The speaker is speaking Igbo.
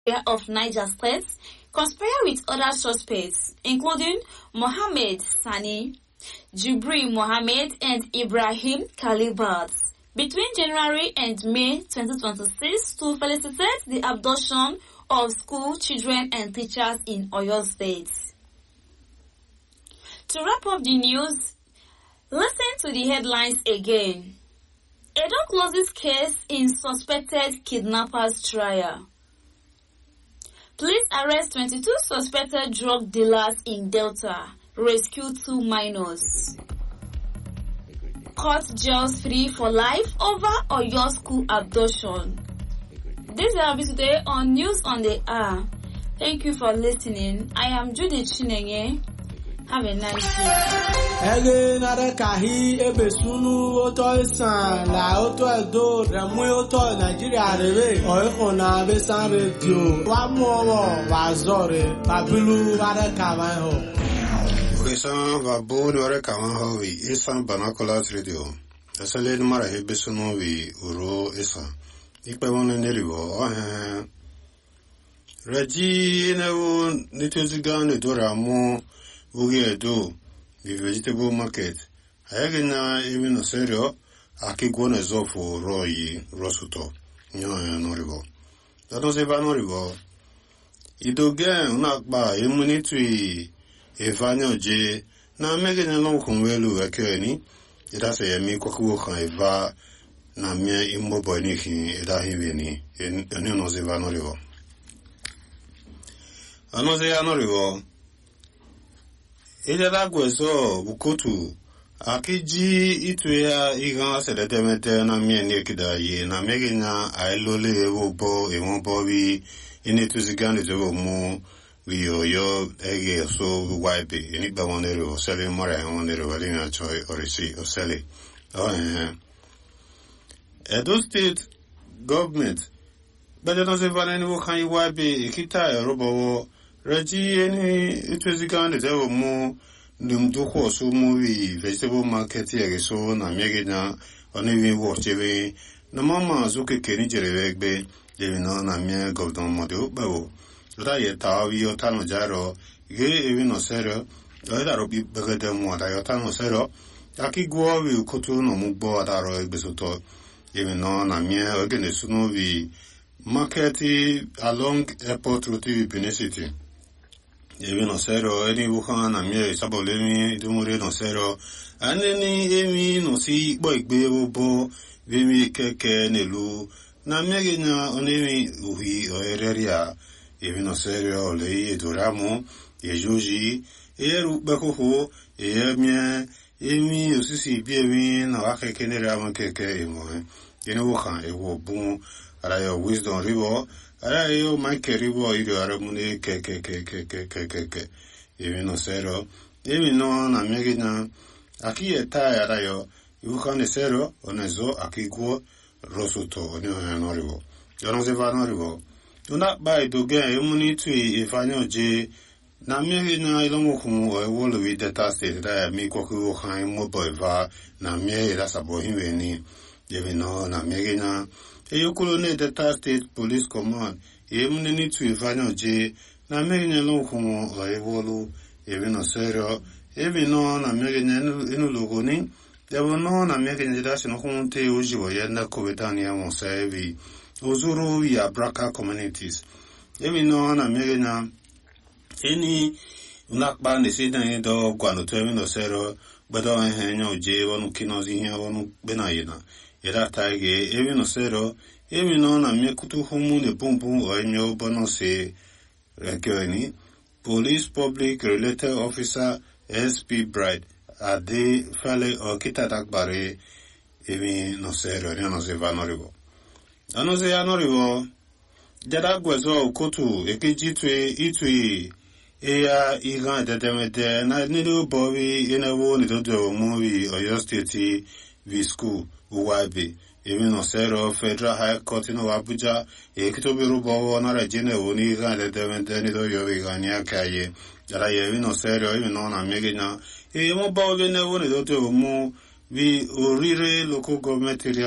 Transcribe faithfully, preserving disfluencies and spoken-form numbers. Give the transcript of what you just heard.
of Niger State conspire with other suspects, including Mohammed Sani, Jibril Mohammed, and Ibrahim Kalibat, between January and May twenty twenty-six to felicitate the abduction of school children and teachers in Oyo State. To wrap up the news, listen to the headlines again. Edo closes case in suspected kidnappers trial. Police arrest twenty-two suspected drug dealers in Delta. Rescue two minors. Court jails three for life over Oyo school abduction. This will be today on News on the Hour. Thank you for listening. I am Judith Chinenye. Have a nice day. Ege nare kahi ebe sunu oto isan la oto edo remu oto Nigeria rebe oiko na besan radio wa mu owo wa zore babilu ware kawan ho. Ogesan va bo ware kawan ho wi isan banakolas radio. Asale mara hebe sunu wi uro isan. Ikpe wone neriwo ohe. Reji newo nitozigane dora mu Ugi do the vegetable market. Ayagina even a serio, Akigona Zofo Roy Rosuto. No, norivo. That was a vanorivo. Idogan, not by immunity, a vanyo J. Now making a long convelu a kenny. It has a mikoku haiva, na mere immobile niki, edahivini, and you know the vanorivo. Another anorivo. Ejada gweso bukutu akiji itu ya igan sedetemete na mieni kida ye na megenya ailole ewo bo ewon bo wi ini tuzigani zo mu wi oyo ege so wipe ini ba wonere o sele mora wonere wali na choi orisi o sele oh eh Edo State government beje no se vaneni wo kan wipe ikita robo Raji any it was the gun that ever more dum to horse movie vegetable market here so na megina on even watch even no mama zuke keni jerebe de no na me government model bawo ra ye ta wi o tano jaro ge even no sero o da ro bi begede mo da yo tano sero aki go wi kutu no mu bo da ro egbesoto even no na me ogene sunu wi market along airport route Benin City. Even no zero, any Wuhan, and me, Sabolemi, Dumure no zero, and any Amy no see boy Bebo, Vimi Keke, Nelu, Namegina, Onemi, Uhi, or Ereria, even no zero, Lei, Duramo, Yejuji, Eru Bakuho, Emia, Amy, Usisi, Biemi, no Ake Kenera, Keke, Emo, in Wuhan, a war boom, Arayo Wisdom River. Arayo Mike Rivo ido aramune ke ke ke ke ke ke ke ke even no zero even no na megina aki eta arayo yukan zero onezo akiguo rosuto onyo no rivo yono se va no rivo una bai do ge emuni tu ifanyo je na megina ilomo kumu o wolo wi data state da mi koku kan mo boiva na me ra sabo hinweni even no na megina Eyokulone Delta State Police Command, Yemuni need to Ivano J, Namegin Lokumo, or Evolu, even no zero, even on American Inulogoni, there were no American Education Honte Uji or Yenda Covetania Monsevi, Ozuru via Braca communities. Even on American any Nakban is in the Guano Terminal Zero, but on Henyo J, one Kinos in here, one Benayana. Yada taige, even no zero, even on a mekutu homu ne bumbu or enyo bono se rekeni. Police Public Related Officer S P Bright, a de fale or kita takbare, even no zero, no se vanorivo. Ano se anorivo, Jada gwezo kotu, ekijitwe, itwe, Ea igan detemete, na nidu bovi, inewo nidodo movie, Oyo State, V school. Uwabi, even no zero, Federal High Court in Abuja, Ekitobiru Bowo, Narajine, Uniga, the Deventenido Yovigania Kaye, that I even no zero, even on a megina, a mobile never need to move, we urire local government